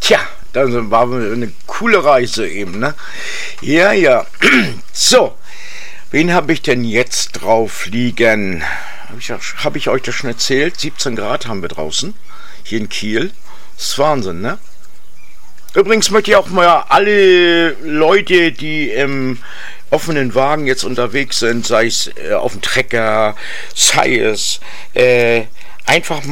Tja, das war eine coole Reise eben, ne? Ja, ja. So, wen habe ich denn jetzt drauf liegen? Hab ich euch das schon erzählt? 17 Grad haben wir draußen, hier in Kiel. Das ist Wahnsinn, ne? Übrigens möchte ich auch mal alle Leute, die im offenen Wagen jetzt unterwegs sind, sei es auf dem Trecker, sei es einfach